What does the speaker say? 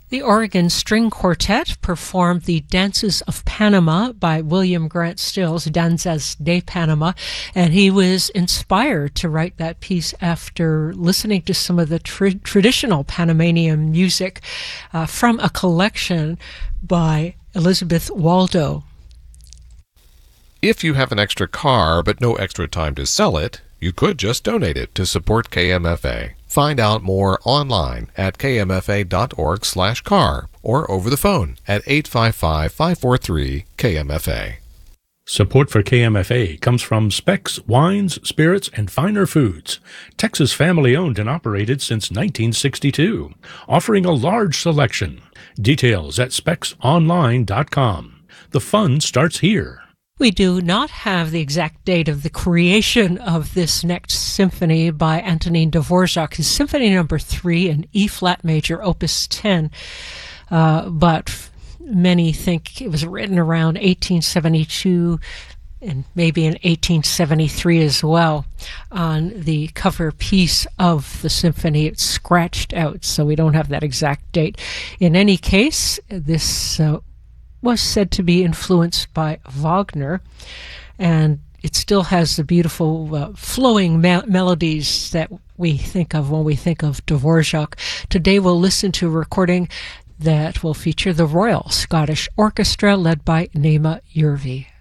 The Oregon String Quartet performed the Dances of Panama by William Grant Stills, Danzas de Panama, and he was inspired to write that piece after listening to some of the traditional Panamanian music from a collection by Elizabeth Waldo. If you have an extra car but no extra time to sell it, you could just donate it to support KMFA. Find out more online at kmfa.org/car or over the phone at 855-543-KMFA. Support for KMFA comes from Specs Wines, Spirits, and Finer Foods, Texas family-owned and operated since 1962, offering a large selection. Details at specsonline.com. The fun starts here. We do not have the exact date of the creation of this next symphony by Antonin Dvorak. It's Symphony Number 3 in E-flat major, Opus 10, but many think it was written around 1872 and maybe in 1873 as well. On the cover piece of the symphony, it's scratched out, so we don't have that exact date. In any case, this was said to be influenced by Wagner, and it still has the beautiful flowing melodies that we think of when we think of Dvorak. Today we'll listen to a recording that will feature the Royal Scottish Orchestra led by Naima Yervi.